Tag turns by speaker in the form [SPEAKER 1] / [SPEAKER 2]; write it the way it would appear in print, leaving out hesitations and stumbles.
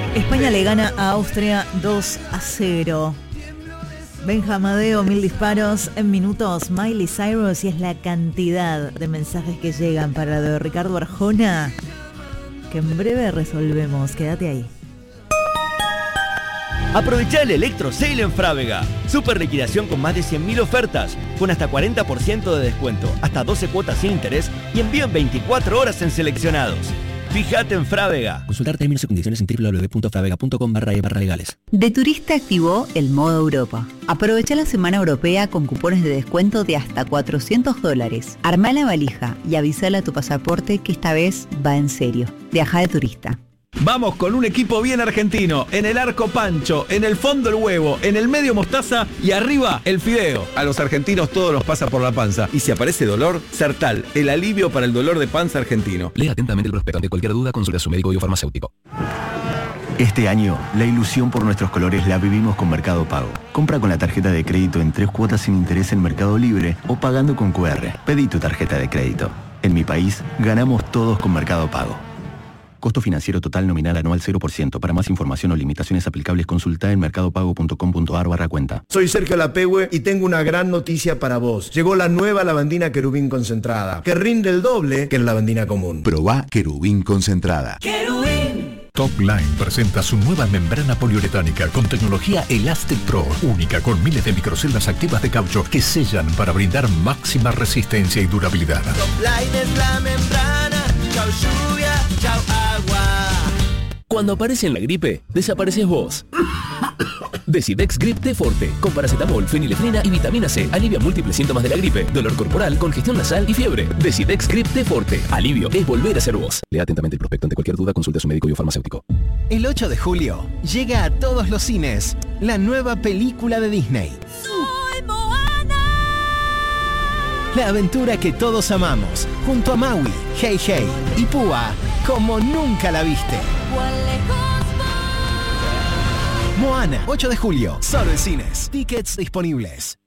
[SPEAKER 1] España le gana a Austria 2-0. Benjamadeo, 1000 disparos en minutos. Miley Cyrus, y es la cantidad de mensajes que llegan para lo de Ricardo Arjona, que en breve resolvemos. Quédate ahí.
[SPEAKER 2] Aprovecha el Electro Sale en Frávega. Super liquidación con más de 100.000 ofertas, con hasta 40% de descuento, hasta 12 cuotas sin interés y envío en 24 horas en seleccionados. Fíjate en Frávega. Consultar términos y condiciones en www.fravega.com/legales.
[SPEAKER 3] De Turista activó el modo Europa. Aprovecha la semana europea con cupones de descuento de hasta $400. Armá la valija y avísale a tu pasaporte que esta vez va en serio. Viaja de Turista.
[SPEAKER 4] Vamos con un equipo bien argentino. En el arco Pancho, en el fondo el huevo, en el medio mostaza y arriba el fideo. A los argentinos todos los pasa por la panza. Y si aparece dolor, Sertal, el alivio para el dolor de panza argentino.
[SPEAKER 5] Lea atentamente el prospecto. Ante cualquier duda, consulte a su médico o farmacéutico.
[SPEAKER 6] Este año, la ilusión por nuestros colores la vivimos con Mercado Pago. Compra con la tarjeta de crédito en 3 cuotas sin interés en Mercado Libre o pagando con QR. Pedí tu tarjeta de crédito. En mi país, ganamos todos con Mercado Pago. Costo financiero total nominal anual 0%. Para más información o limitaciones aplicables, consulta en mercadopago.com.ar/cuenta.
[SPEAKER 7] Soy Sergio Lapehue y tengo una gran noticia para vos. Llegó la nueva lavandina Querubín concentrada, que rinde el doble que la lavandina común.
[SPEAKER 8] Probá Querubín concentrada.
[SPEAKER 9] ¡Querubín! Top Line presenta su nueva membrana poliuretánica con tecnología Elastic Pro, única con miles de microceldas activas de caucho que sellan para brindar máxima resistencia y durabilidad.
[SPEAKER 10] Top Line es la membrana, chau lluvia, chau agua.
[SPEAKER 5] Cuando aparece en la gripe, desapareces vos. Decidex Grip T Forte, con paracetamol, fenilefrina y vitamina C. Alivia múltiples síntomas de la gripe, dolor corporal, congestión nasal y fiebre. Decidex Grip T Forte. Alivio es volver a ser vos. Lea atentamente el prospecto. Ante cualquier duda, consulte a su médico o farmacéutico.
[SPEAKER 11] El 8 de julio llega a todos los cines la nueva película de Disney.
[SPEAKER 10] ¡Soy Moana!
[SPEAKER 11] La aventura que todos amamos, junto a Maui, Hey Hey y Púa, como nunca la viste. Moana, 8 de julio, solo en cines. Tickets disponibles.